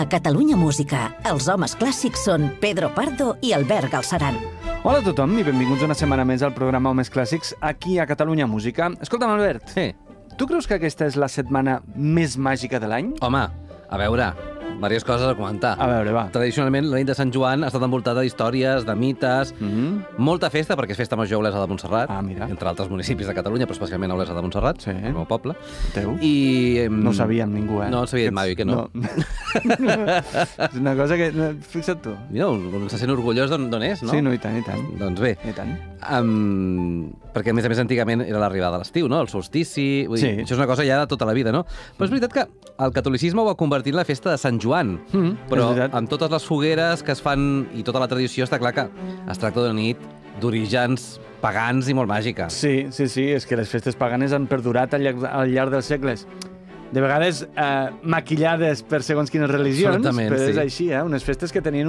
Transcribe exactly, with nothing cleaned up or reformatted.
A Catalunya Música, els homes clàssics són Pedro Pardo i Albert Galceran. Hola a tothom i benvinguts una setmana més al programa Homes Clàssics aquí a Catalunya Música. Escolta'm, Albert, Sí. tu creus que aquesta és la setmana més màgica de l'any? Home, a veure, diverses coses a comentar. A veure, va. Tradicionalment, la nit de Sant Joan ha estat envoltada d'històries, de mites, Mm-hmm. molta festa, perquè és festa major a Olesa de Montserrat, Ah, mira. entre altres municipis de Catalunya, però especialment a Olesa de Montserrat, Sí. el meu poble. Teu? I... em, No ho sabíem ningú, eh? No ho sabia mai, oi que no? no. És una cosa que... no, Fixa't tu. Mira, un se sent orgullós d'on d'on és, no? Sí, no, i tant, i tant. Doncs bé, I tant. um, perquè a més a més antigament era l'arribada de l'estiu, no? El solstici, vull dir, Sí. això és una cosa ja de tota la vida, no? Però és veritat que el catolicisme ho ha convertit en la festa de Sant Joan, Mm, però és veritat. amb totes les fogueres que es fan i tota la tradició està clar que es tracta d'una nit d'orígens pagans i molt màgica. Sí, sí, sí, és que les festes paganes han perdurat al llarg, al llarg dels segles. De vegades eh, maquillades per segons quines religions, Absolutament, però és sí. així, eh? Unes festes que tenien